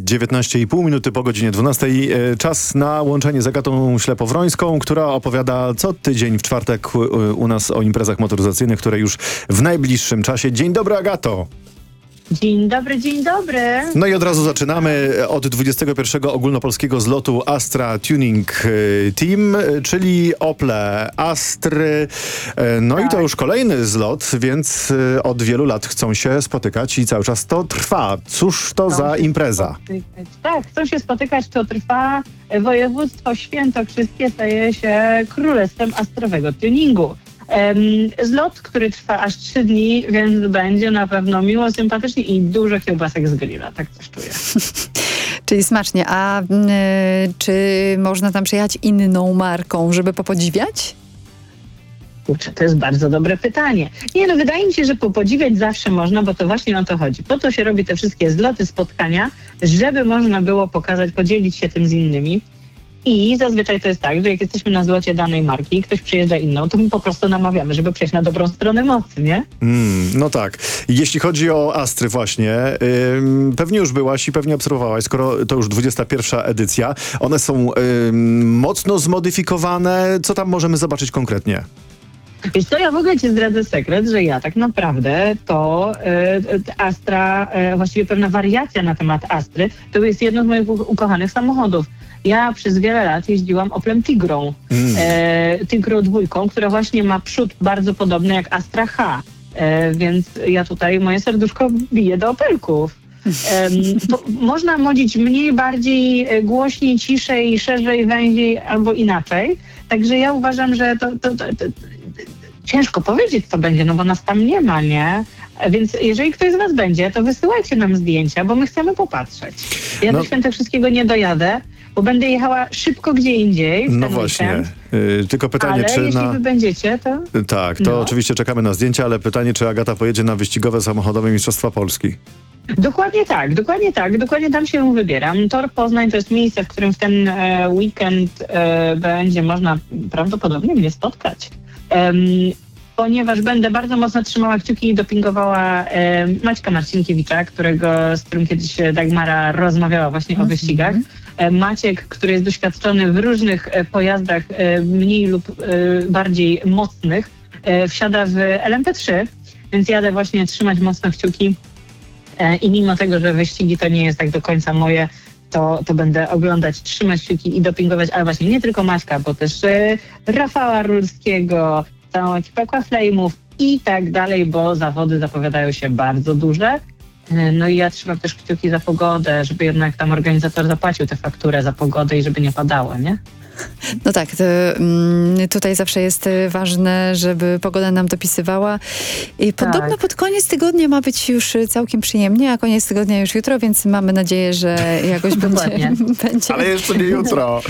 19,5 minuty po godzinie 12. Czas na łączenie z Agatą Ślepowrońską, która opowiada co tydzień w czwartek u nas o imprezach motoryzacyjnych, które już w najbliższym czasie. Dzień dobry, Agato! Dzień dobry, dzień dobry. No i od razu zaczynamy od 21. ogólnopolskiego zlotu Astra Tuning Team, czyli Ople Astry. No tak. I to już kolejny zlot, więc od wielu lat chcą się spotykać i cały czas to trwa. Cóż to za impreza? Tak, chcą się spotykać, to trwa. Województwo świętokrzyskie staje się królestwem astrowego tuningu. Zlot, który trwa aż 3 dni, więc będzie na pewno miło, sympatycznie i dużo kiełbasek z grilla, tak coś czuję. Czyli smacznie. A czy można tam przyjechać inną marką, żeby popodziwiać? Kurczę, to jest bardzo dobre pytanie. Nie, no wydaje mi się, że popodziwiać zawsze można, bo to właśnie o to chodzi. Po to się robi te wszystkie zloty, spotkania, żeby można było pokazać, podzielić się tym z innymi. I zazwyczaj to jest tak, że jak jesteśmy na zlocie danej marki i ktoś przyjeżdża inną, to my po prostu namawiamy, żeby przejść na dobrą stronę mocy, nie? No tak. Jeśli chodzi o Astry właśnie, pewnie już byłaś i pewnie obserwowałaś, skoro to już 21. edycja. One są mocno zmodyfikowane. Co tam możemy zobaczyć konkretnie? Wiesz co, ja w ogóle ci zdradzę sekret, że ja tak naprawdę to Astra, właściwie pewna wariacja na temat Astry, to jest jedno z moich ukochanych samochodów. Ja przez wiele lat jeździłam Oplem Tigrą, Tigrą 2, która właśnie ma przód bardzo podobny jak Astra H, więc ja tutaj moje serduszko bije do Opelków. Można modzić mniej, bardziej, głośniej, ciszej, szerzej, węziej albo inaczej. Także ja uważam, że to ciężko powiedzieć, co będzie, no bo nas tam nie ma, nie? Więc jeżeli ktoś z was będzie, to wysyłajcie nam zdjęcia, bo my chcemy popatrzeć. Ja do Świętokrzyskiego nie dojadę, bo będę jechała szybko gdzie indziej. No właśnie. Tylko pytanie, ale czy jeśli wy będziecie, to... Tak, to oczywiście czekamy na zdjęcia, ale pytanie, czy Agata pojedzie na wyścigowe samochodowe Mistrzostwa Polski? Dokładnie tak. Dokładnie tam się wybieram. Tor Poznań to jest miejsce, w którym w ten weekend będzie można prawdopodobnie mnie spotkać. Ponieważ będę bardzo mocno trzymała kciuki i dopingowała Maćka Marcinkiewicza, z którym kiedyś Dagmara rozmawiała właśnie o wyścigach. Maciek, który jest doświadczony w różnych pojazdach mniej lub bardziej mocnych, wsiada w LMP3, więc jadę właśnie trzymać mocno kciuki i mimo tego, że wyścigi to nie jest tak do końca moje, to będę oglądać, trzymać kciuki i dopingować, ale właśnie nie tylko Maćka, bo też Rafała Rulskiego, całą ekipę Aquaflame'ów i tak dalej, bo zawody zapowiadają się bardzo duże. No i ja trzymam też kciuki za pogodę, żeby jednak tam organizator zapłacił tę fakturę za pogodę i żeby nie padało, nie? No tak, tutaj zawsze jest ważne, żeby pogoda nam dopisywała. I podobno pod koniec tygodnia ma być już całkiem przyjemnie, a koniec tygodnia już jutro, więc mamy nadzieję, że jakoś będzie. Ale jeszcze nie jutro.